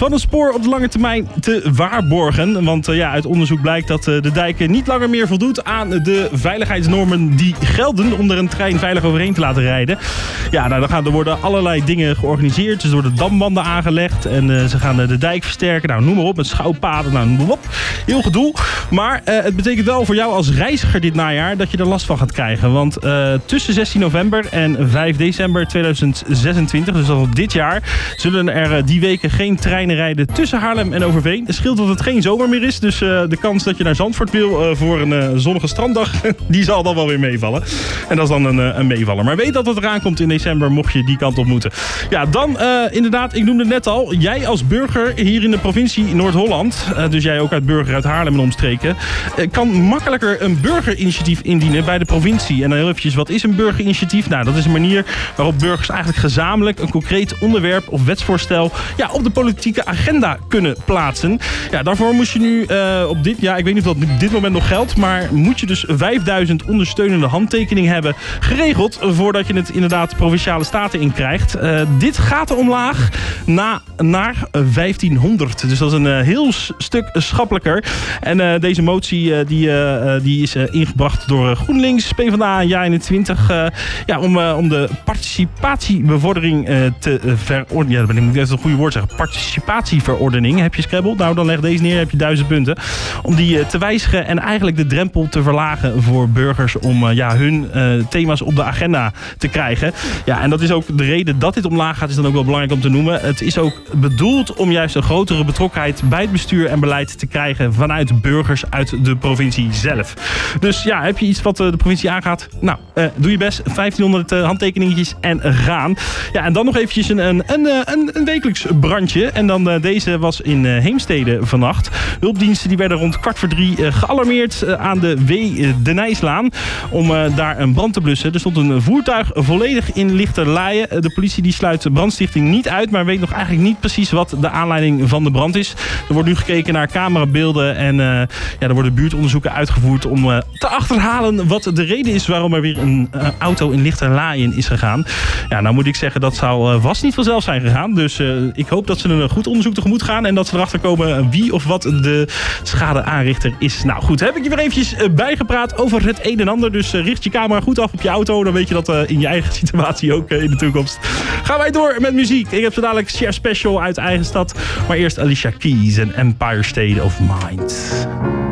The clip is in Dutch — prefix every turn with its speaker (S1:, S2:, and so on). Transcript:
S1: van het spoor op de lange termijn te waarborgen. Want uit onderzoek blijkt dat de dijk niet langer meer voldoet aan de veiligheidsnormen die gelden om er een trein veilig overheen te laten rijden. Ja, nou, er worden allerlei dingen georganiseerd. Dus er worden dambanden aangelegd en ze gaan de dijk versterken. Nou, noem maar op, met schouwpaden, nou, noem maar op. Heel gedoe. Maar het betekent wel voor jou als reiziger dit najaar dat je er last van gaat krijgen. Want tussen 16 november en 5 december 2026, dus al dit jaar, zullen er die weken geen treinen rijden tussen Haarlem en Overveen. Het scheelt dat het geen zomer meer is, dus de kans dat je naar Zandvoort wil voor een zonnige stranddag, die zal dan wel weer meevallen. En dat is dan een meevaller. Maar weet dat het eraan komt in december, mocht je die kant op moeten. Ja, dan inderdaad, ik noemde het net al, jij als burger hier in de provincie Noord-Holland, dus jij ook uit burger uit Haarlem en omstreken, kan makkelijker een burgerinitiatief indienen bij de provincie. En dan heel eventjes, wat is een burgerinitiatief? Nou, dat is een manier waarop burgers eigenlijk gezamenlijk een concreet onderwerp of wetsvoorstel op de politieke agenda kunnen plaatsen. Ja, daarvoor moest je nu ik weet niet of dat op dit moment nog geldt, maar moet je dus 5000 ondersteunende handtekeningen hebben geregeld voordat je het inderdaad provinciale staten in krijgt. Dit gaat omlaag naar 1500. Dus dat is een heel stuk schappelijker. En deze motie die is ingebracht door GroenLinks, PvdA en JA21 om de participatiebevordering te verordenen. Ja, dat is een goede woord zeggen. Participatieverordening. Heb je Scrabble? Nou, dan leg deze neer, heb je 1000 punten. Om die te wijzigen en eigenlijk de drempel te verlagen voor burgers om hun thema's op de agenda te krijgen. Ja, en dat is ook de reden dat dit omlaag gaat, is dan ook wel belangrijk om te noemen. Het is ook bedoeld om juist een grotere betrokkenheid bij het bestuur en beleid te krijgen vanuit burgers uit de provincie zelf. Dus ja, heb je iets wat de provincie aangaat? Nou, doe je best. 1500 handtekeningetjes en gaan. Ja, en dan nog eventjes een wekelijks brandje. En dan deze was in Heemstede vannacht. Hulpdiensten die werden rond 2:15 gealarmeerd aan de W. de Nijslaan om daar een brand te blussen. Er stond een voertuig volledig in lichte laaien. De politie die sluit brandstichting niet uit, maar weet nog eigenlijk niet precies wat de aanleiding van de brand is. Er wordt nu gekeken naar camerabeelden en er worden buurtonderzoeken uitgevoerd om te achterhalen wat de reden is waarom er weer een auto in lichte laaien is gegaan. Ja, nou moet ik zeggen, dat zou vast niet vanzelf zijn gegaan. Dus ik hoop dat ze een goed onderzoek tegemoet gaan en dat ze erachter komen wie of wat de schadeaanrichter is. Nou goed, heb ik je weer eventjes bijgepraat over het een en ander. Dus richt je camera goed af op je auto. Dan weet je dat in je eigen situatie ook in de toekomst. Gaan wij door met muziek. Ik heb zo dadelijk Cher Special uit eigen stad. Maar eerst Alicia Keys en Empire State of Mind.